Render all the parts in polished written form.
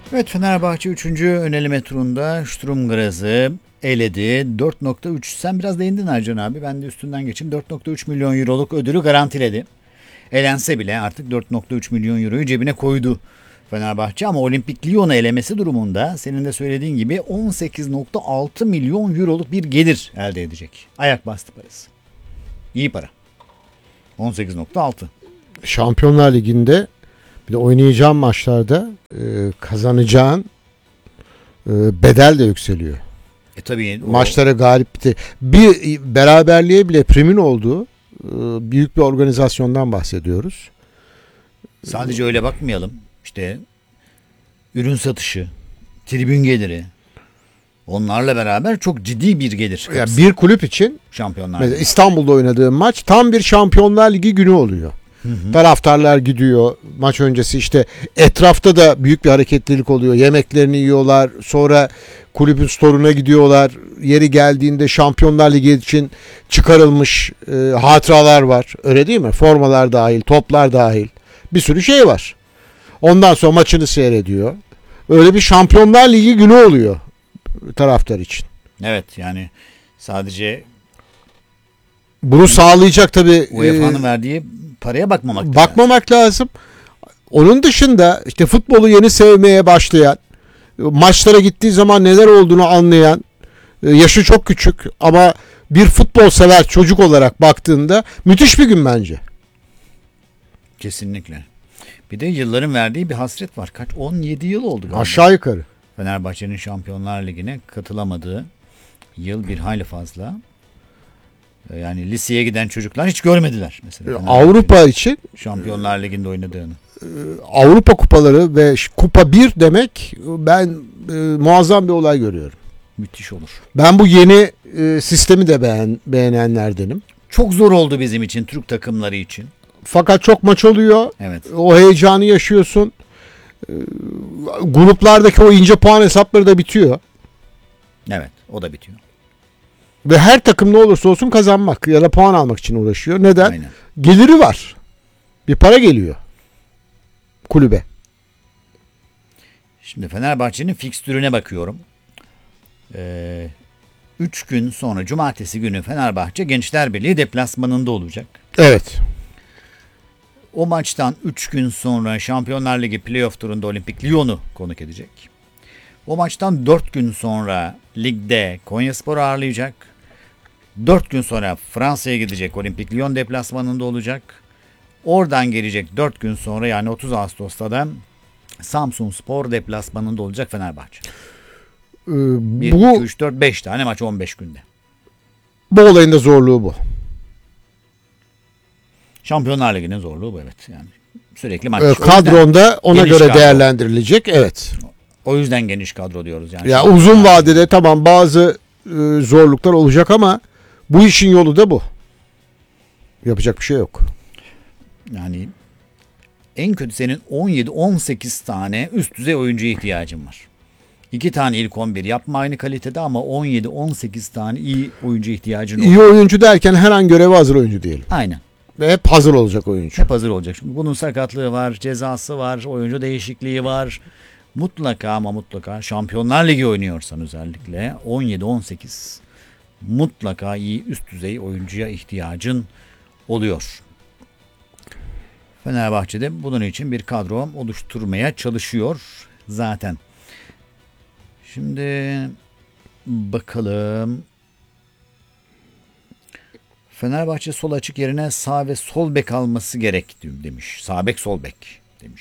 Evet, Fenerbahçe 3. öneleme turunda Sturm Graz'ı eledi. 4.3, sen biraz değindin Ercan abi, ben de üstünden geçeyim. 4.3 milyon euroluk ödülü garantiledi. Elense bile artık 4.3 milyon euroyu cebine koydu Fenerbahçe, ama Olimpik Lyon'u elemesi durumunda senin de söylediğin gibi 18.6 milyon euroluk bir gelir elde edecek. Ayak bastı parası. İyi para. 18.6. Şampiyonlar Ligi'nde bir de oynayacağın maçlarda kazanacağın bedel de yükseliyor. Tabii Maçlara galip bir beraberliğe bile primin olduğu büyük bir organizasyondan bahsediyoruz. sadece öyle bakmayalım. İşte ürün satışı, tribün geliri, onlarla beraber çok ciddi bir gelir. Yani bir kulüp için Şampiyonlar mesela Ligi. İstanbul'da oynadığım maç tam bir Şampiyonlar Ligi günü oluyor. Taraftarlar gidiyor maç öncesi, işte etrafta da büyük bir hareketlilik oluyor. Yemeklerini yiyorlar, sonra kulübün store'una gidiyorlar. Yeri geldiğinde Şampiyonlar Ligi için çıkarılmış hatıralar var. Öyle değil mi? Formalar dahil, toplar dahil. Bir sürü şey var. Ondan sonra maçını seyrediyor. Öyle bir Şampiyonlar Ligi günü oluyor taraftar için. Evet, yani sadece Bunu sağlayacak tabii UEFA'nın verdiği paraya bakmamak bakmamak lazım. Onun dışında işte futbolu yeni sevmeye başlayan, maçlara gittiği zaman neler olduğunu anlayan, yaşı çok küçük ama bir futbol sever çocuk olarak baktığında müthiş bir gün bence. kesinlikle. Bir de yılların verdiği bir hasret var. Kaç? 17 yıl oldu galiba. Aşağı yukarı. Fenerbahçe'nin Şampiyonlar Ligi'ne katılamadığı yıl bir hayli fazla. Yani liseye giden çocuklar hiç görmediler mesela. Avrupa için Şampiyonlar Ligi'nde oynadığını. Avrupa kupaları ve kupa 1 demek, ben muazzam bir olay görüyorum. Müthiş olur. Ben bu yeni sistemi de beğenenlerdenim. Çok zor oldu bizim için, Türk takımları için. Fakat çok maç oluyor. Evet. O heyecanı yaşıyorsun. Gruplardaki o ince puan hesapları da bitiyor. Evet, o da bitiyor. Ve her takım ne olursa olsun kazanmak ya da puan almak için uğraşıyor. Neden? Aynen. Geliri var. Bir para geliyor kulübe. Şimdi Fenerbahçe'nin fikstürüne bakıyorum. 3 gün sonra cumartesi günü Fenerbahçe Gençler Birliği deplasmanında olacak. Evet. O maçtan 3 gün sonra Şampiyonlar Ligi playoff turunda Olimpik Lyon'u konuk edecek. O maçtan 4 gün sonra ligde Konyaspor ağırlayacak. 4 gün sonra Fransa'ya gidecek, Olimpik Lyon deplasmanında olacak. Oradan gelecek 4 gün sonra, yani 30 Ağustos'ta da Samsunspor deplasmanında olacak Fenerbahçe. 1, Bu 2, 3, 4, 5 tane maç 15 günde. bu olayın da zorluğu bu. Şampiyonlar Ligi'nin zorluğu bu, evet. Yani sürekli maç. Kadronda ona geniş göre kadro. değerlendirilecek. Evet. O yüzden geniş kadro diyoruz yani. Ya uzun vadede tamam, bazı zorluklar olacak ama bu işin yolu da bu. Yapacak bir şey yok. Yani en kötü senin 17-18 tane üst düzey oyuncuya ihtiyacın var. 2 tane ilk 11 yapma aynı kalitede, ama 17-18 tane iyi oyuncuya ihtiyacın İyi olur. oyuncu derken her an göreve hazır oyuncu diyelim. Aynen. Ve hep hazır olacak oyuncu. Hep hazır olacak. Çünkü bunun sakatlığı var, cezası var, oyuncu değişikliği var. Mutlaka ama mutlaka Şampiyonlar Ligi oynuyorsan özellikle 17-18 mutlaka iyi üst düzey oyuncuya ihtiyacın oluyor. Fenerbahçe'de bunun için bir kadro oluşturmaya çalışıyor zaten. Şimdi bakalım. Fenerbahçe sol açık yerine sağ ve sol bek alması gerek demiş. Sağ bek, sol bek demiş.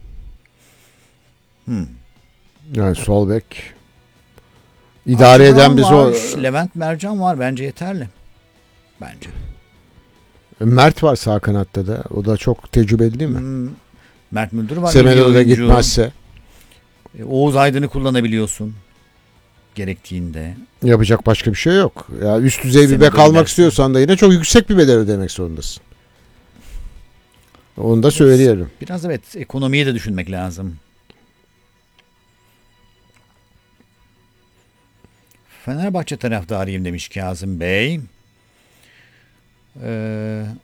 Yani sol bek idare eden biz o. Levent Mercan var, bence yeterli. Bence. Mert var sağ kanatta da. O da çok tecrübeli değil mi? Mert Müldür var. Semedo da gitmezse. Oğuz Aydın'ı kullanabiliyorsun gerektiğinde. Yapacak başka bir şey yok. Ya üst düzey bir Semedo bek almak gidersin. istiyorsan da yine çok yüksek bir bedel ödemek zorundasın. Onu da söyleyelim. Biraz evet, ekonomiyi de düşünmek lazım. Fenerbahçe taraftarıyım demiş Kazım Bey.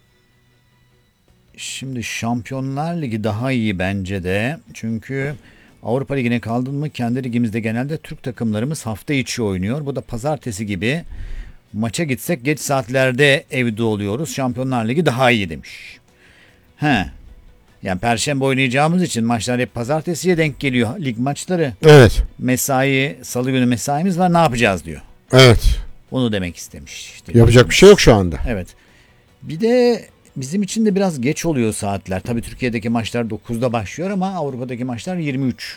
Şimdi Şampiyonlar Ligi daha iyi bence de. Çünkü Avrupa Ligi'ne kaldın mı kendi ligimizde genelde Türk takımlarımız hafta içi oynuyor. Bu da pazartesi gibi maça gitsek geç saatlerde evde oluyoruz. Şampiyonlar Ligi daha iyi demiş. He. Yani perşembe oynayacağımız için maçlar hep pazartesiye denk geliyor. Lig maçları. Evet. Mesai, salı günü mesaimiz var, ne yapacağız diyor. Evet. Onu demek istemiş. İşte Yapacak bir şey yok şu anda. Evet. Bir de bizim için de biraz geç oluyor saatler. Tabii Türkiye'deki maçlar 9'da başlıyor ama Avrupa'daki maçlar 23